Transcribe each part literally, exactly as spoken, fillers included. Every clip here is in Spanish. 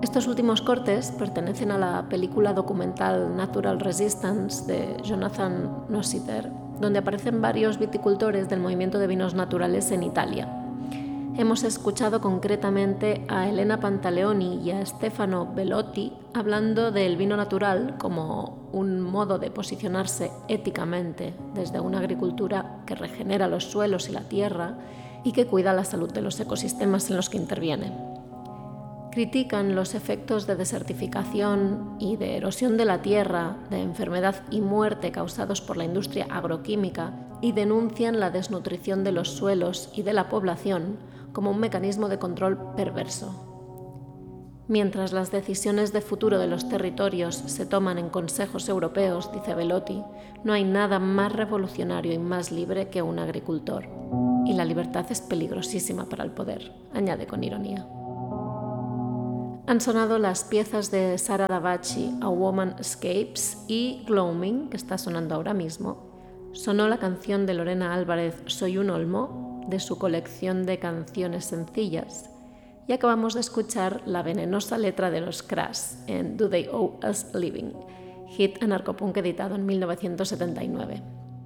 Estos últimos cortes pertenecen a la película documental Natural Resistance de Jonathan Nossiter, donde aparecen varios viticultores del movimiento de vinos naturales en Italia. Hemos escuchado concretamente a Elena Pantaleoni y a Stefano Bellotti hablando del vino natural como un modo de posicionarse éticamente desde una agricultura que regenera los suelos y la tierra y que cuida la salud de los ecosistemas en los que interviene. Critican los efectos de desertificación y de erosión de la tierra, de enfermedad y muerte causados por la industria agroquímica y denuncian la desnutrición de los suelos y de la población como un mecanismo de control perverso. Mientras las decisiones de futuro de los territorios se toman en consejos europeos, dice Bellotti, no hay nada más revolucionario y más libre que un agricultor. Y la libertad es peligrosísima para el poder, añade con ironía. Han sonado las piezas de Sara Davachi, A Woman Escapes, y Gloaming, que está sonando ahora mismo. Sonó la canción de Lorena Álvarez, Soy un olmo, de su colección de canciones sencillas, y acabamos de escuchar la venenosa letra de los Crash en Do They Owe Us Living, hit anarcopunk editado en mil novecientos setenta y nueve.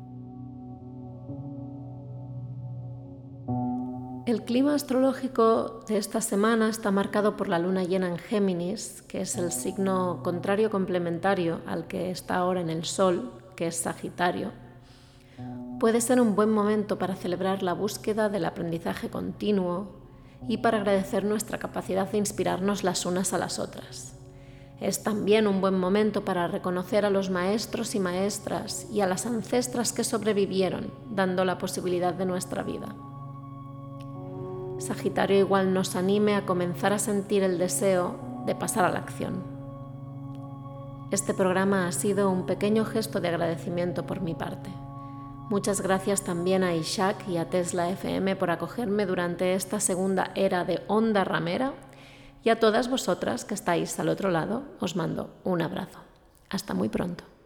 El clima astrológico de esta semana está marcado por la luna llena en Géminis, que es el signo contrario complementario al que está ahora en el Sol, que es Sagitario. Puede ser un buen momento para celebrar la búsqueda del aprendizaje continuo y para agradecer nuestra capacidad de inspirarnos las unas a las otras. Es también un buen momento para reconocer a los maestros y maestras y a las ancestras que sobrevivieron, dando la posibilidad de nuestra vida. Sagitario igual nos anime a comenzar a sentir el deseo de pasar a la acción. Este programa ha sido un pequeño gesto de agradecimiento por mi parte. Muchas gracias también a Ishak y a Tesla F M por acogerme durante esta segunda era de Onda Ramera, y a todas vosotras que estáis al otro lado os mando un abrazo. Hasta muy pronto.